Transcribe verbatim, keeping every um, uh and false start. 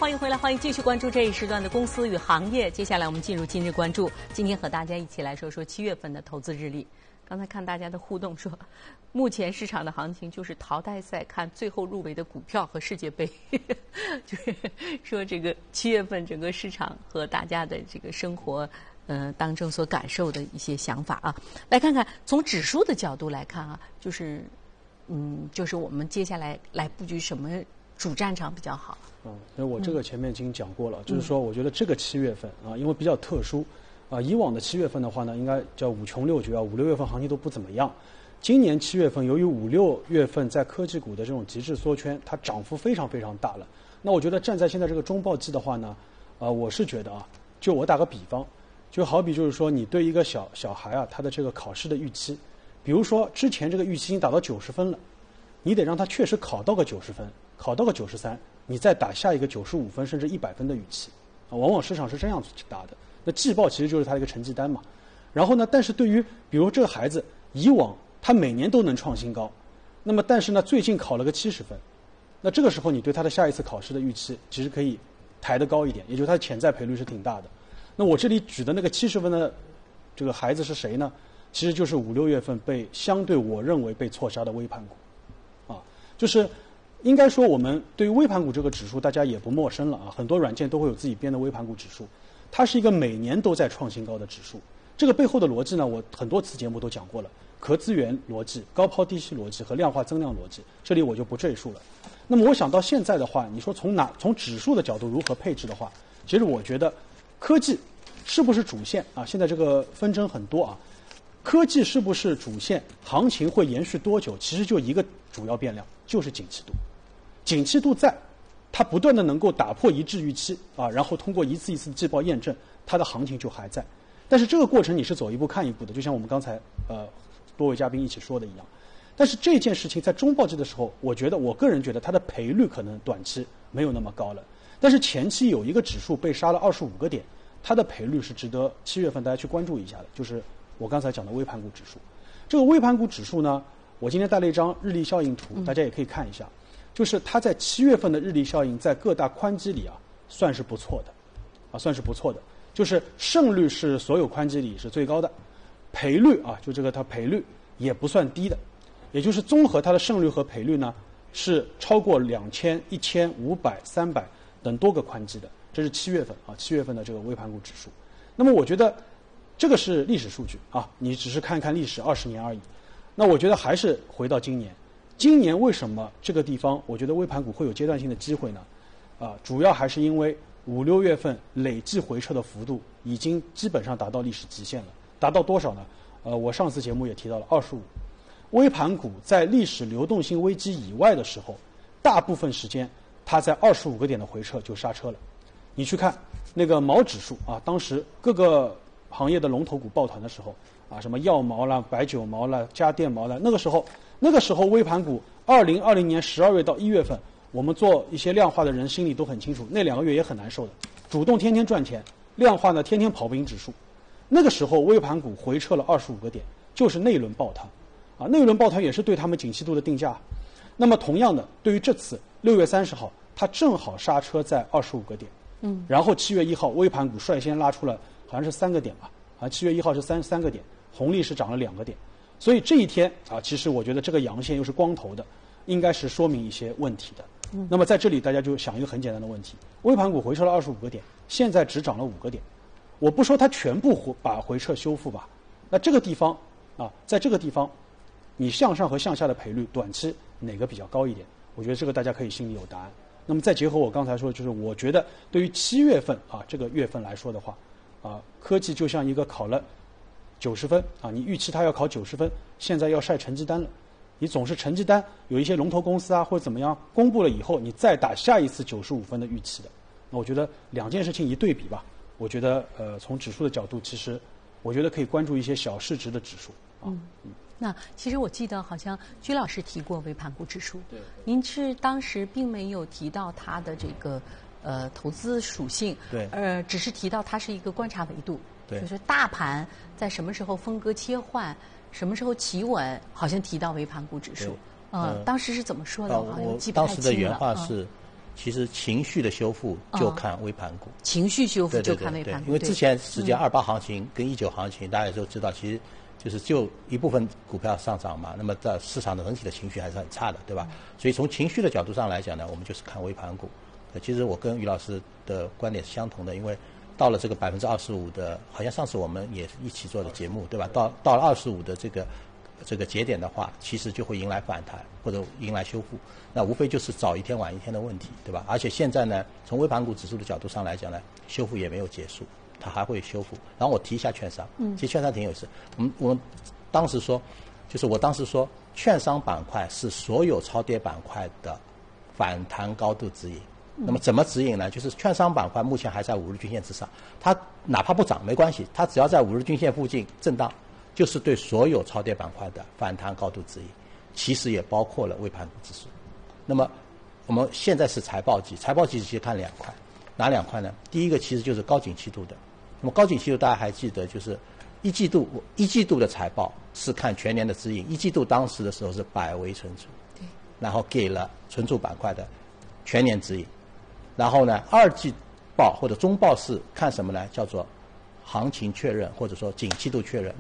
欢迎回来，欢迎继续关注这一时段的公司与行业。接下来我们进入今日关注，今天和大家一起来说说七月份的投资日历。刚才看大家的互动说，目前市场的行情就是淘汰赛看最后入围的股票和世界杯，就是说这个七月份整个市场和大家的这个生活呃当中所感受的一些想法啊。来看看从指数的角度来看啊，就是嗯，就是我们接下来来布局什么主战场比较好？ 嗯，因为我这个前面已经讲过了，嗯、就是说，我觉得这个七月份啊，因为比较特殊，啊，以往的七月份的话呢，应该叫五穷六绝啊，五六月份行情都不怎么样。今年七月份，由于五六月份在科技股的这种极致缩圈，它涨幅非常非常大了。那我觉得站在现在这个中报季的话呢，啊，我是觉得啊，就我打个比方，就好比就是说，你对一个小小孩啊，他的这个考试的预期，比如说之前这个预期已经达到九十分了，你得让他确实考到个九十分，考到个九十三。你再打下一个九十五分甚至一百分的预期，啊，往往市场是这样去打的。那季报其实就是他的一个成绩单嘛。然后呢，但是对于比如这个孩子以往他每年都能创新高，那么但是呢最近考了个七十分，那这个时候你对他的下一次考试的预期其实可以抬得高一点，也就是他的潜在赔率是挺大的。那我这里举的那个七十分的这个孩子是谁呢？其实就是五六月份被相对我认为被错杀的微盘股，啊，就是。应该说，我们对于微盘股这个指数，大家也不陌生了啊。很多软件都会有自己编的微盘股指数，它是一个每年都在创新高的指数。这个背后的逻辑呢，我很多次节目都讲过了，可资源逻辑、高抛低吸逻辑和量化增量逻辑，这里我就不赘述了。那么我想到现在的话，你说从哪从指数的角度如何配置的话，其实我觉得科技是不是主线啊？现在这个纷争很多啊，科技是不是主线？行情会延续多久？其实就一个主要变量，就是景气度。景气度在，它不断的能够打破一致预期啊，然后通过一次一次的季报验证，它的行情就还在。但是这个过程你是走一步看一步的，就像我们刚才呃多位嘉宾一起说的一样。但是这件事情在中报季的时候，我觉得我个人觉得它的赔率可能短期没有那么高了，但是前期有一个指数被杀了二十五个点，它的赔率是值得七月份大家去关注一下的，就是我刚才讲的微盘股指数。这个微盘股指数呢，我今天带了一张日历效应图，大家也可以看一下。就是它在七月份的日历效应，在各大宽基里啊，算是不错的，啊，算是不错的。就是胜率是所有宽基里是最高的，赔率啊，就这个它赔率也不算低的，也就是综合它的胜率和赔率呢，是超过两千、一千、五百、三百等多个宽基的。这是七月份啊，七月份的这个微盘股指数。那么我觉得这个是历史数据啊，你只是看看历史二十年而已。那我觉得还是回到今年。今年为什么这个地方我觉得微盘股会有阶段性的机会呢？啊，主要还是因为五六月份累计回撤的幅度已经基本上达到历史极限了，达到多少呢？呃，我上次节目也提到了二十五。微盘股在历史流动性危机以外的时候，大部分时间它在二十五个点的回撤就刹车了。你去看那个毛指数啊，当时各个行业的龙头股抱团的时候啊，什么药毛啦、白酒毛啦、家电毛啦，那个时候。那个时候微盘股，二零二零年十二月到一月份，我们做一些量化的人心里都很清楚，那两个月也很难受的，主动天天赚钱，量化呢天天跑不赢指数。那个时候微盘股回撤了二十五个点，就是那一轮抱团，啊，那一轮抱团也是对他们景气度的定价。那么同样的，对于这次六月三十号，它正好刹车在二十五个点，嗯，然后七月一号微盘股率先拉出了好像是三个点吧，啊，七月一号是三三个点，红利是涨了两个点。所以这一天啊，其实我觉得这个阳线又是光头的，应该是说明一些问题的。嗯、那么在这里大家就想一个很简单的问题：微盘股回撤了二十五个点，现在只涨了五个点。我不说它全部把回撤修复吧，那这个地方啊，在这个地方，你向上和向下的赔率短期哪个比较高一点？我觉得这个大家可以心里有答案。那么再结合我刚才说的，就是我觉得对于七月份啊这个月份来说的话，啊，科技就像一个考了。九十分啊！你预期他要考九十分，现在要晒成绩单了。你总是成绩单有一些龙头公司啊或者怎么样公布了以后，你再打下一次九十五分的预期的。那我觉得两件事情一对比吧，我觉得呃从指数的角度，其实我觉得可以关注一些小市值的指数啊。嗯嗯。那其实我记得好像居老师提过微盘股指数， 对， 您是当时并没有提到它的这个呃投资属性， 对， 呃只是提到它是一个观察维度。就是大盘在什么时候风格切换，什么时候企稳，好像提到微盘股指数。呃，当时是怎么说的？ 我我当时的原话是， 其实情绪的修复就看微盘股， 哦、情绪修复就看微盘股， 因为之前实际上二八行情跟一九行情，大家都知道，其实就是就一部分股票上涨嘛，那么在市场的整体的情绪还是很差的，对吧？所以从情绪的角度上来讲呢，我们就是看微盘股。其实我跟于老师的观点是相同的，因为到了这个百分之二十五的，好像上次我们也一起做的节目，对吧？到到了二十五的这个这个节点的话，其实就会迎来反弹或者迎来修复，那无非就是早一天晚一天的问题，对吧？而且现在呢，从微盘股指数的角度上来讲呢，修复也没有结束，它还会修复。然后我提一下券商，嗯，其实券商挺有意思。我们我们当时说，就是我当时说，券商板块是所有超跌板块的反弹高度指引。那么怎么指引呢？就是券商板块目前还在五日均线之上，它哪怕不涨没关系，它只要在五日均线附近震荡，就是对所有超跌板块的反弹高度指引，其实也包括了微盘股指数。那么我们现在是财报季，财报季其实看两块，哪两块呢？第一个其实就是高景气度的。那么高景气度大家还记得，就是一季度一季度的财报是看全年的指引，一季度当时的时候是百为存储，对，然后给了存储板块的全年指引。然后呢，二季报或者中报是看什么呢？叫做行情确认，或者说景气度确认。